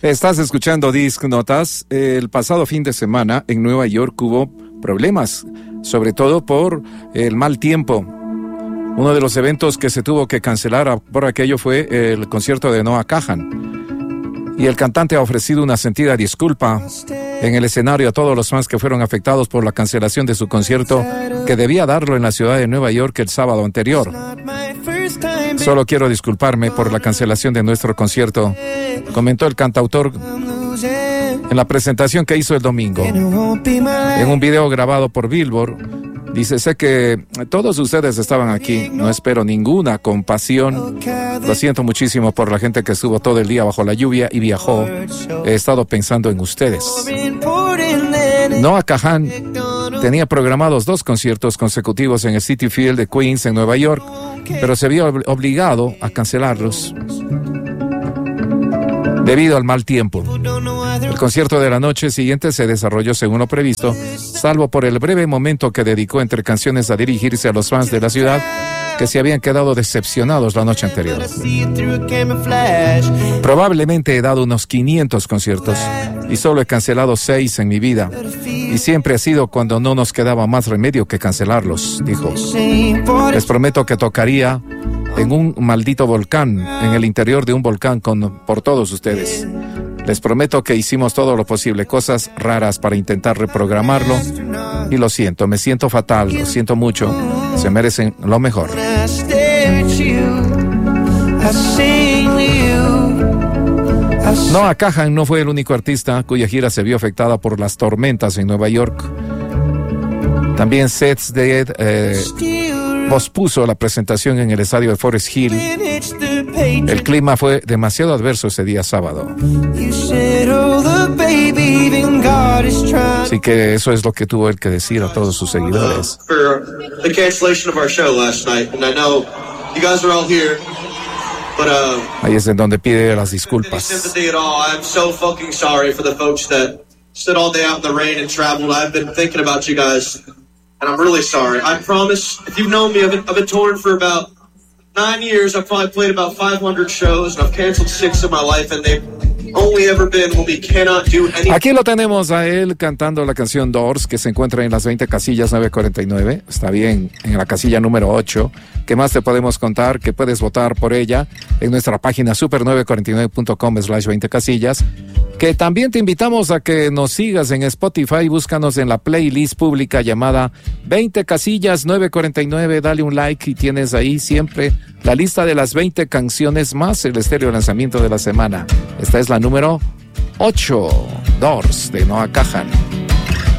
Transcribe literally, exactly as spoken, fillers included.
Estás escuchando Disc Notas. El pasado fin de semana en Nueva York hubo problemas, sobre todo por el mal tiempo. Uno de los eventos que se tuvo que cancelar por aquello fue el concierto de Noah Kahan. Y el cantante ha ofrecido una sentida disculpa en el escenario a todos los fans que fueron afectados por la cancelación de su concierto que debía darlo en la ciudad de Nueva York el sábado anterior. Solo quiero disculparme por la cancelación de nuestro concierto, comentó el cantautor en la presentación que hizo el domingo. En un video grabado por Billboard, dice: sé que todos ustedes estaban aquí, no espero ninguna compasión. Lo siento muchísimo por la gente que estuvo todo el día bajo la lluvia y viajó. He estado pensando en ustedes. Noah Kahan tenía programados dos conciertos consecutivos en el Citi Field de Queens, en Nueva York, pero se vio obligado a cancelarlos debido al mal tiempo. El concierto de la noche siguiente se desarrolló según lo previsto, salvo por el breve momento que dedicó entre canciones a dirigirse a los fans de la ciudad que se habían quedado decepcionados la noche anterior. Probablemente he dado unos quinientos conciertos y solo he cancelado seis en mi vida. Y siempre ha sido cuando no nos quedaba más remedio que cancelarlos, dijo. Les prometo que tocaría en un maldito volcán, en el interior de un volcán con, por todos ustedes. Les prometo que hicimos todo lo posible, cosas raras para intentar reprogramarlo. Y lo siento, me siento fatal, lo siento mucho. Se merecen lo mejor. Noah Kahan no fue el único artista cuya gira se vio afectada por las tormentas en Nueva York. También Seth Dead eh, pospuso la presentación en el estadio de Forest Hill. El clima fue demasiado adverso ese día sábado. Así que eso es lo que tuvo él que decir a todos sus seguidores. Ahí es en donde pide las disculpas. And I'm really sorry. I promise, if you've known me, I've been, I've been touring for about nine years. I've probably played about five hundred shows, and I've canceled six in my life, and they've only ever been when we cannot do anything. Aquí lo tenemos a él cantando la canción Doors, que se encuentra en las veinte casillas nueve cuarenta y nueve. Está bien, en la casilla número ocho. ¿Qué más te podemos contar? Que puedes votar por ella en nuestra página super nueve cuarenta y nueve punto com slash veinte casillas. Que también te invitamos a que nos sigas en Spotify, búscanos en la playlist pública llamada veinte casillas nueve cuarenta y nueve, dale un like y tienes ahí siempre la lista de las veinte canciones más el estéreo lanzamiento de la semana. Esta es la número ocho, Doors, de Noah Kahan.